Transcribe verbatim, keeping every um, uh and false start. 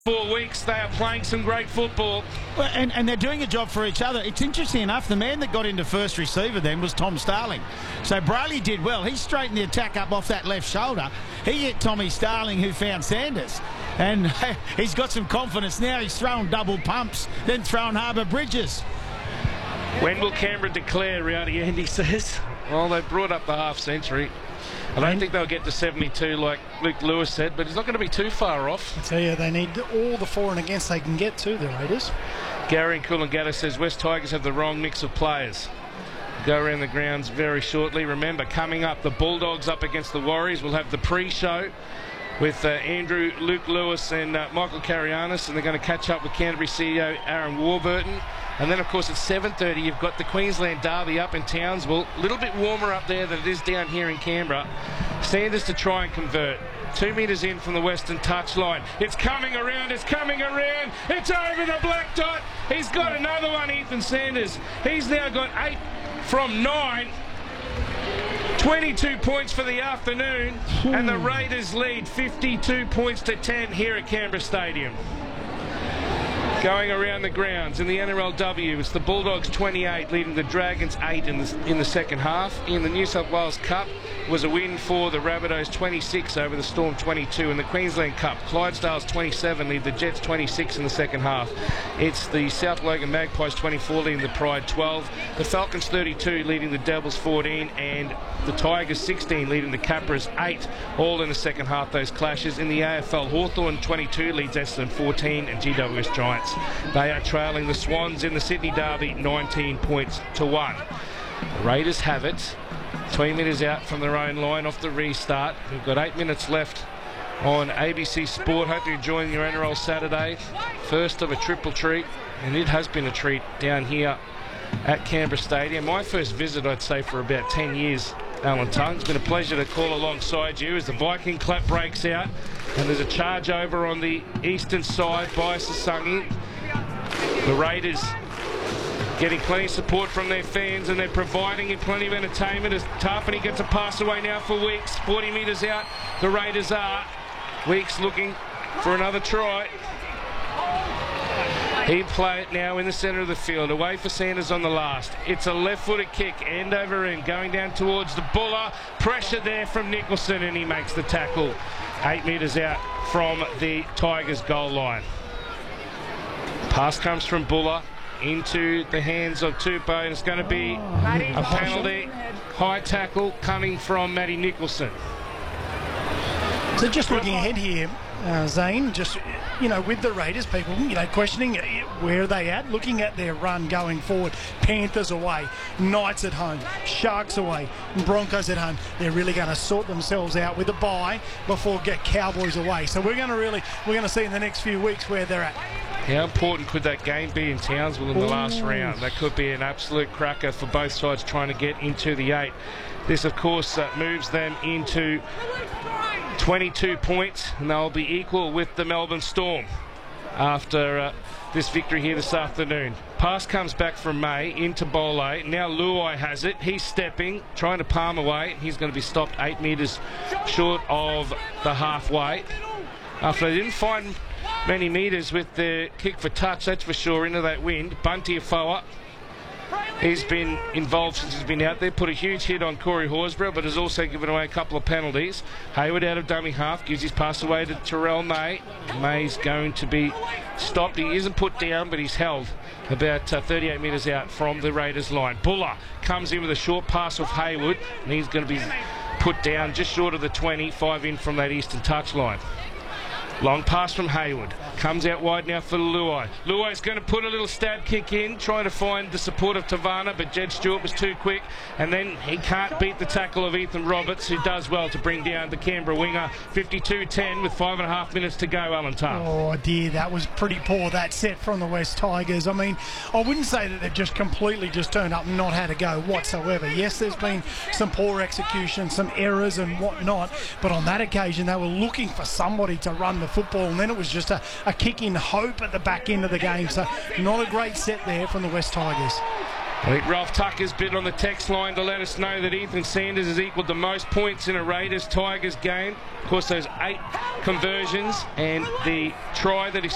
Four weeks, they are playing some great football. Well, and, and they're doing a job for each other. It's interesting enough, the man that got into first receiver then was Tom Starling. So Brayley did well. He straightened the attack up off that left shoulder. He hit Tommy Starling, who found Sanders. And he's got some confidence now. He's throwing double pumps, then throwing Harbour Bridges. When will Canberra declare, Rowdy Andy says? Well, they brought up the half century. I don't think they'll get to seventy-two like Luke Lewis said, but he's not going to be too far off. I tell you, they need all the for and against they can get to, the Raiders. Gary and Coolangatta says West Tigers have the wrong mix of players. Go around the grounds very shortly. Remember, coming up, the Bulldogs up against the Warriors. We'll have the pre-show with uh, Andrew, Luke Lewis and uh, Michael Carianis, and they're going to catch up with Canterbury C E O Aaron Warburton. And then, of course, at seven thirty, you've got the Queensland Derby up in Townsville. A little bit warmer up there than it is down here in Canberra. Sanders to try and convert. Two metres in from the western touchline. It's coming around, it's coming around. It's over the black dot. He's got another one, Ethan Sanders. He's now got eight from nine. twenty-two points for the afternoon. And the Raiders lead fifty-two points to ten here at Canberra Stadium. Going around the grounds in the N R L W, it's the Bulldogs twenty-eight leading the Dragons eight in the, in the second half. In the New South Wales Cup was a win for the Rabbitohs twenty-six over the Storm twenty-two. In the Queensland Cup, Clydesdales twenty-seven lead the Jets twenty-six in the second half. It's the South Logan Magpies twenty-four leading the Pride twelve. The Falcons thirty-two leading the Devils fourteen, and the Tigers sixteen leading the Capras eight, all in the second half, those clashes. In the A F L, Hawthorn twenty-two leads Essendon fourteen, and G W S Giants, they are trailing the Swans in the Sydney Derby nineteen points to one. The Raiders have it. twenty metres out from their own line off the restart. We've got eight minutes left on A B C Sport. Hope you're enjoying your N R L Saturday. First of a triple treat, and it has been a treat down here at Canberra Stadium. My first visit, I'd say, for about ten years, Alan Tongue. It's been a pleasure to call alongside you as the Viking clap breaks out, and there's a charge over on the eastern side by Sasungi. The Raiders getting plenty of support from their fans, and they're providing him plenty of entertainment as Tarpany gets a pass away now for Weeks. forty metres out, the Raiders are. Weeks looking for another try. He'd play it now in the centre of the field, away for Sanders on the last. It's a left-footed kick, end over end, going down towards the Buller. Pressure there from Nicholson, and he makes the tackle. Eight metres out from the Tigers' goal line. Pass comes from Buller into the hands of Tupou, and it's going to be a penalty. High tackle coming from Matty Nicholson. So just looking ahead here, uh, Zane, just, you know, with the Raiders, people, you know, questioning where are they at, looking at their run going forward. Panthers away, Knights at home, Sharks away, Broncos at home. They're really going to sort themselves out with a bye before get Cowboys away. So we're going to really, we're going to see in the next few weeks where they're at. How important could that game be in Townsville in the Ooh. last round? That could be an absolute cracker for both sides trying to get into the eight. This, of course, uh, moves them into twenty-two points, and they'll be equal with the Melbourne Storm after uh, this victory here this afternoon. Pass comes back from May into Bole. Now Luai has it. He's stepping, trying to palm away. He's going to be stopped eight metres short of the halfway. After they didn't find many metres with the kick for touch, that's for sure, into that wind. Bunty Afoa, he's been involved since he's been out there. Put a huge hit on Corey Horsburgh, but has also given away a couple of penalties. Hayward out of dummy half, gives his pass away to Terrell May. May's going to be stopped. He isn't put down, but he's held about uh, thirty-eight metres out from the Raiders line. Buller comes in with a short pass off Hayward, and he's going to be put down just short of the twenty, five in from that eastern touchline. Long pass from Hayward. Comes out wide now for Luai. Luai's going to put a little stab kick in, trying to find the support of Tavana, but Jed Stewart was too quick. And then he can't beat the tackle of Ethan Roberts, who does well to bring down the Canberra winger. fifty-two ten with five and a half minutes to go, Alan Tubb. Oh, dear, that was pretty poor, that set from the West Tigers. I mean, I wouldn't say that they've just completely just turned up and not had a go whatsoever. Yes, there's been some poor execution, some errors and whatnot, but on that occasion, they were looking for somebody to run the football, and then it was just a, a kick in hope at the back end of the game. So not a great set there from the West Tigers. I think Ralph Tucker's been on the text line to let us know that Ethan Sanders has equalled the most points in a Raiders-Tigers game. Of course, those eight conversions and the try that he